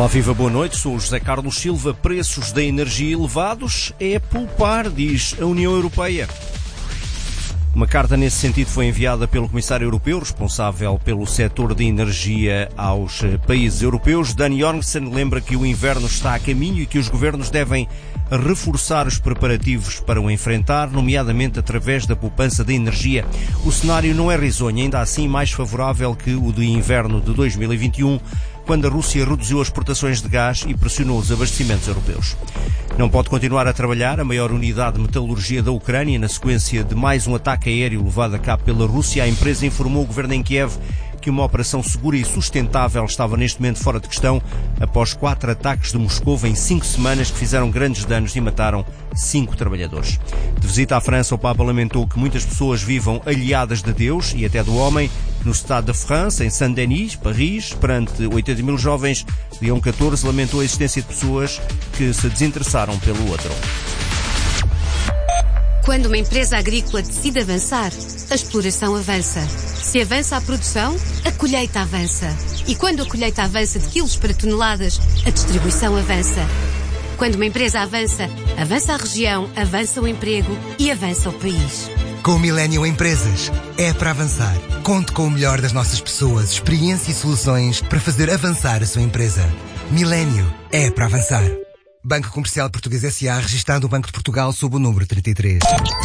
Olá, viva, boa noite. Sou o José Carlos Silva. Preços da energia elevados é poupar, diz a União Europeia. Uma carta nesse sentido foi enviada pelo Comissário Europeu, responsável pelo setor de energia aos países europeus. Dan Jorgensen lembra que o inverno está a caminho e que os governos devem reforçar os preparativos para o enfrentar, nomeadamente através da poupança de energia. O cenário não é risonho, ainda assim mais favorável que o de inverno de 2021, quando a Rússia reduziu as exportações de gás e pressionou os abastecimentos europeus. Não pode continuar a trabalhar a maior unidade de metalurgia da Ucrânia na sequência de mais um ataque aéreo levado a cabo pela Rússia. A empresa informou o governo em Kiev que uma operação segura e sustentável estava neste momento fora de questão após 4 ataques de Moscou em 5 semanas que fizeram grandes danos e mataram 5 trabalhadores. De visita à França, o Papa lamentou que muitas pessoas vivam alheadas de Deus e até do homem. No Stade de France, em Saint-Denis, Paris, perante 80 mil jovens, Leão XIV lamentou a existência de pessoas que se desinteressaram pelo outro. Quando uma empresa agrícola decide avançar, a exploração avança. Se avança a produção, a colheita avança. E quando a colheita avança de quilos para toneladas, a distribuição avança. Quando uma empresa avança, avança a região, avança o emprego e avança o país. Com o Millennium Empresas, é para avançar. Conte com o melhor das nossas pessoas, experiência e soluções para fazer avançar a sua empresa. Millennium é para avançar. Banco Comercial Português S.A. registado no Banco de Portugal sob o número 33.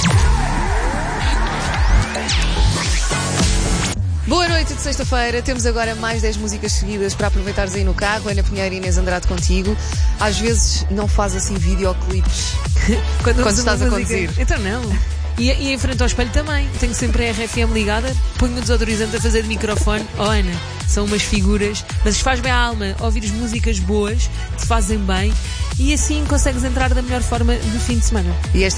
Boa noite de sexta-feira. Temos agora mais 10 músicas seguidas para aproveitares aí no carro. Ana Pinheiro e Inês Andrade contigo. Às vezes não faz assim videoclipes quando estás a conduzir. Então não. E em frente ao espelho também. Tenho sempre a RFM ligada. Ponho o desodorizante a fazer de microfone. Oh Ana, são umas figuras. Mas faz bem à alma ouvires músicas boas que te fazem bem. E assim consegues entrar da melhor forma de fim de semana. E esta